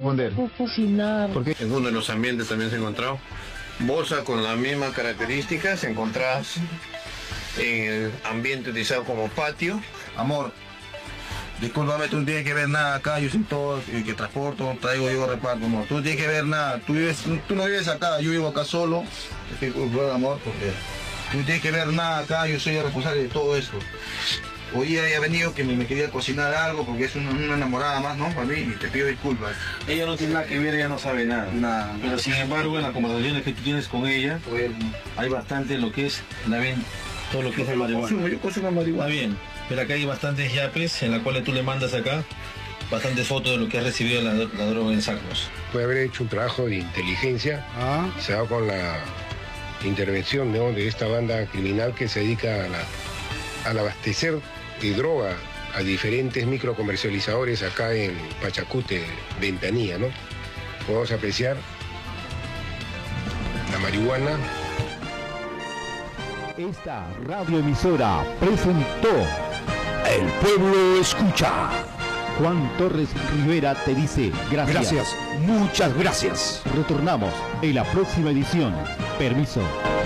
responder. Por cocinar. ¿Por qué? En uno de los ambientes también se ha encontrado bolsa con las mismas características encontradas en el ambiente utilizado como patio. Amor, discúlpame, tú no tienes que ver nada acá, yo soy todo el que transporto, traigo, yo reparto, amor. Tú no tienes que ver nada, tú no vives acá, yo vivo acá solo. Disculpa, amor, porque tú no tienes que ver nada acá, yo soy el responsable de todo esto. Hoy ella ha venido que me quería cocinar algo porque es una enamorada más, ¿no? Para mí, y te pido disculpas. Ella no tiene nada que ver, ella no sabe nada. Nada. Pero sin embargo, en las conversaciones que tú tienes con ella, hay bastante lo que es, la ven, todo lo que es el marihuana. Yo consumo marihuana. Está bien, pero acá hay bastantes yapes en la cual tú le mandas acá bastantes fotos de lo que has recibido la droga en sacos. Puede haber hecho un trabajo de inteligencia, se da con la intervención, ¿no?, de esta banda criminal que se dedica al abastecer de droga a diferentes microcomercializadores acá en Pachacute, Ventanilla, ¿no? Podemos apreciar la marihuana. Esta radioemisora presentó El Pueblo Escucha. Juan Torres Rivera te dice gracias. Gracias, muchas gracias. Retornamos en la próxima edición. Permiso.